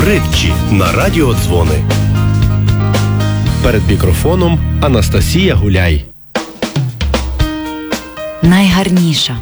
Притчі на радіодзвони. Перед мікрофоном Анастасія Гуляй. Найгарніша.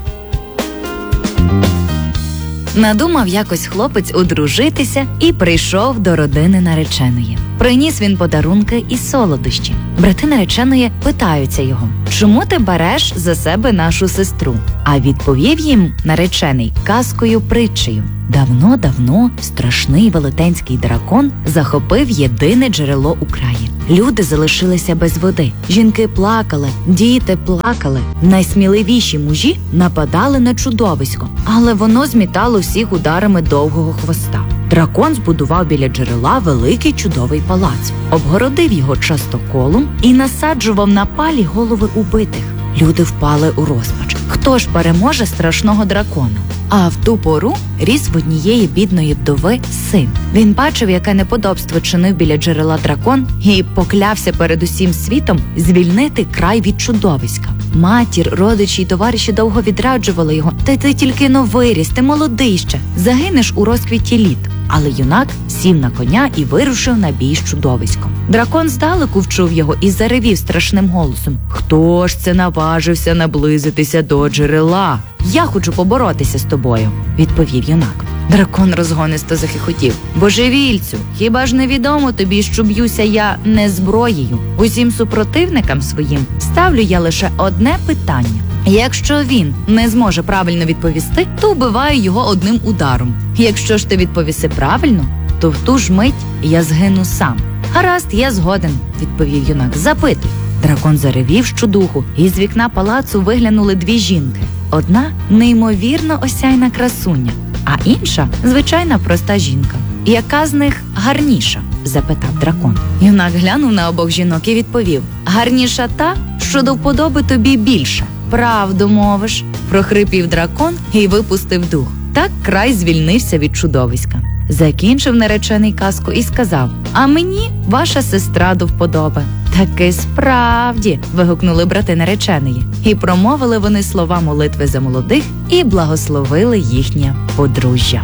Надумав якось хлопець одружитися і прийшов до родини нареченої. Приніс він подарунки і солодощі. Брати нареченої питаються його: «Чому ти береш за себе нашу сестру?» А відповів їм наречений казкою-притчею. Давно-давно страшний велетенський дракон захопив єдине джерело у краї. Люди залишилися без води. Жінки плакали, діти плакали. Найсміливіші мужі нападали на чудовисько, але воно змітало всіх ударами довгого хвоста. Дракон збудував біля джерела великий чудовий палац, обгородив його частоколом і насаджував на палі голови убитих. Люди впали у розпач. Хто ж переможе страшного дракона? А в ту пору ріс в однієї бідної вдови син. Він бачив, яке неподобство чинив біля джерела дракон, і поклявся перед усім світом звільнити край від чудовиська. Матір, родичі й товариші довго відраджували його: «Ти тільки виріс, ти молодий ще, загинеш у розквіті літ». Але юнак сів на коня і вирушив на бій з чудовиськом. Дракон здалеку вчув його і заревів страшним голосом: «Хто ж це наважився наблизитися до джерела? Я хочу поборотися з тобою», – відповів юнак. Дракон розгонисто захихотів: «Божевільцю, хіба ж невідомо тобі, що б'юся я не зброєю? Усім супротивникам своїм ставлю я лише одне питання. Якщо він не зможе правильно відповісти, то вбиваю його одним ударом. Якщо ж ти відповіси правильно, то в ту ж мить я згину сам». «Гаразд, я згоден», – відповів юнак. «Запитуй». Дракон заревів щодуху, і з вікна палацу виглянули дві жінки. Одна – неймовірно осяйна красуня, а інша – звичайна проста жінка. «Яка з них гарніша?» – запитав дракон. Юнак глянув на обох жінок і відповів: «Гарніша та, що до вподоби тобі більше». «Правду мовиш», – прохрипів дракон і випустив дух. Так край звільнився від чудовиська. Закінчив наречений казку і сказав: «А мені ваша сестра до вподоби». «Таки справді», – вигукнули брати нареченої. І промовили вони слова молитви за молодих і благословили їхнє подружжя.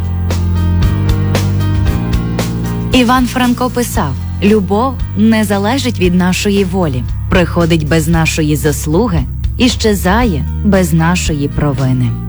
Іван Франко писав: «Любов не залежить від нашої волі, приходить без нашої заслуги і щезає без нашої провини».